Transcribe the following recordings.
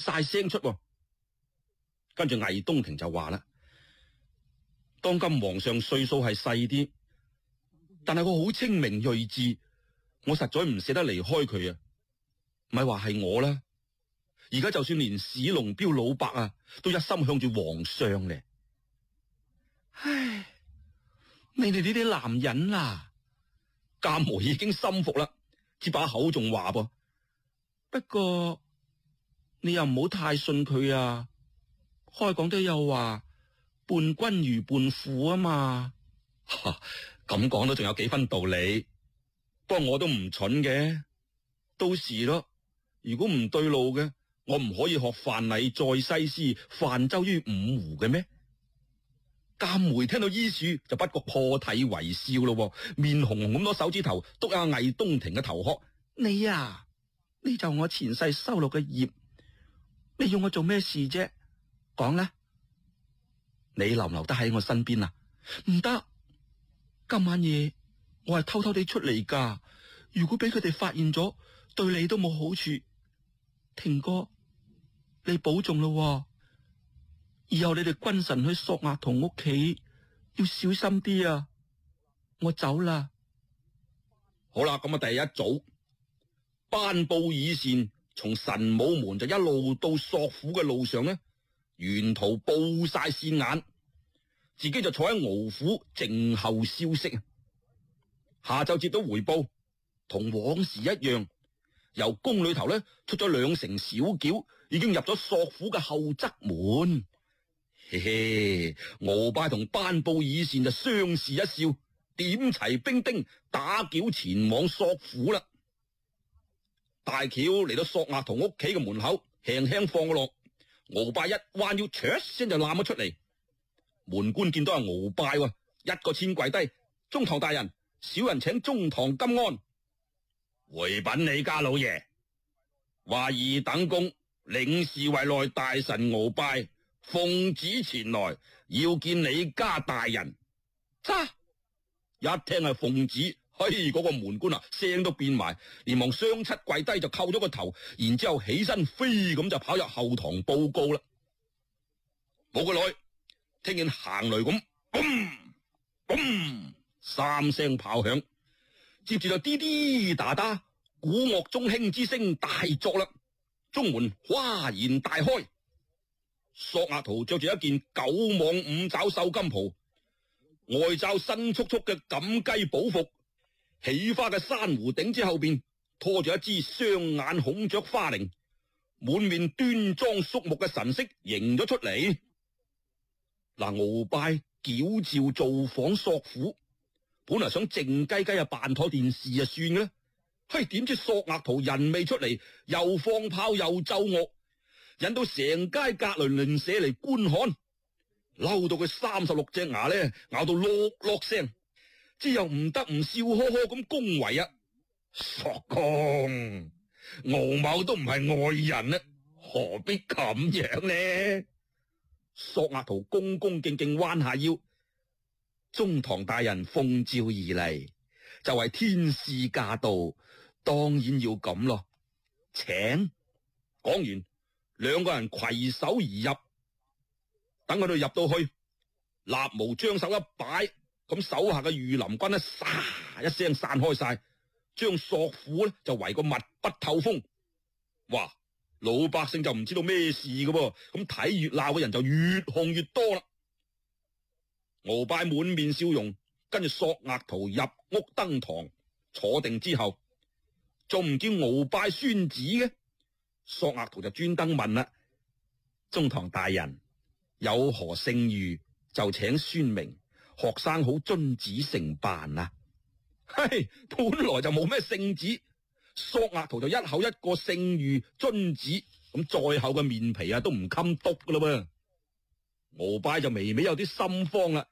晒聲出。跟住魏東庭就話啦：當今皇上歲數係細啲，但係佢好清明睿智，我實在唔捨得離開佢啊！咪話係我啦，而家就算連史龍標老伯啊，都一心向住皇上咧。唉，你哋呢啲男人啊，監毛已經心服啦，只把口仲話噃。不過你又唔好太信佢啊，開講都有話伴君如伴虎啊嘛。咁講都仲有幾分道理，不過我都唔蠢嘅，到時咯。如果唔對路嘅，我唔可以學范蠡再西施泛舟於五湖嘅咩？監梅聽到醫書就不覺破涕為笑咯，面紅紅咁攞手指頭督下魏東庭嘅頭殼。你啊，呢就我前世收落嘅業，你要我做咩事啫？講啦，你留唔留得喺我身邊啊？唔得，今晚夜我係偷偷地出嚟噶，如果俾佢哋發現咗，對你都冇好處。庭哥，你保重咯，以後你哋君臣去索額圖屋企要小心啲啊！我走啦。好啦，咁啊，第一早頒布以善，從神武門就一路到索府嘅路上呢，沿途布晒線眼，自己就坐喺敖府靜候消息。下晝接到回報，同往時一樣。由宮裏頭咧出咗2乘小轎，已經入咗索府嘅後側門。嘿嘿，敖拜同頒布以善就相視一笑，點齊兵丁打轎前往索府啦。大轎嚟到索額圖屋企嘅門口，輕輕放落，敖拜一彎腰，唰聲就攬咗出嚟。門官見到阿敖拜，一個千跪低：中堂大人，小人請中堂金安。回稟你家老爺，話二等公領侍衛內大臣敖拜奉旨前來，要見你家大人。嚓！一聽係奉旨，嘿，嗰個門官啊，聲都變埋，連忙雙膝跪低就叩咗個頭，然之後起身飛咁就跑入後堂報告啦。冇幾耐，聽見行雷咁，嘣嘣3聲炮響。接住就滴滴打打，鼓樂中興之聲大作啦。中門嘩然大開，索額圖着住一件9網5爪繡金袍，外罩新簇簇嘅錦雞寶服，起花嘅珊瑚頂之後邊拖住一支雙眼孔雀花翎，滿面端莊肅穆嘅神色迎咗出嚟。嗱，敖拜矯詔造訪索府，本來想靜雞雞扮妥電視就算嘅啦，嘿，點知索額圖人未出嚟，又放炮又奏樂，引到成街格倫鄰舍嚟觀看，嬲到佢36隻牙咧咬到落落聲，之又唔得唔笑呵呵咁恭維啊！索公，敖某都唔係外人啊，何必咁樣呢？索額圖恭恭敬敬彎下腰。中堂大人奉詔而嚟，就係天使駕到，當然要咁咯。請。講完，2個人攜手而入。等佢哋入到去，立毛將手一擺，咁手下嘅御林軍呢，沙一聲散開晒，將索府呢就圍個密不透風。哇！老百姓就唔知道咩事㗎噃，咁睇熱鬧嘅人就越控越多啦。敖拜滿面笑容，跟住索額圖入屋登堂坐定之後，仲唔叫敖拜宣旨嘅？索額圖就專登問啦：中堂大人有何聖諭，就請宣明，學生好遵旨承辦啊！嘿，本來就冇咩聖旨，索額圖就一口一個聖諭遵旨，咁再厚嘅面皮啊都唔襟督噶啦噃。敖拜就微微有啲心慌啦。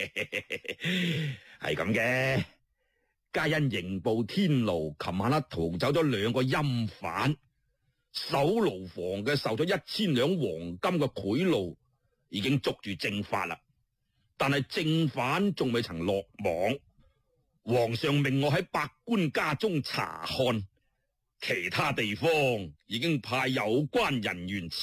係咁嘅，皆因刑部天牢琴晚逃走咗2個陰犯，守牢房嘅受咗1000兩黃金嘅賄賂，已經捉住正法啦。但係正犯仲未曾落網，皇上命我喺百官家中查看，其他地方已經派有關人員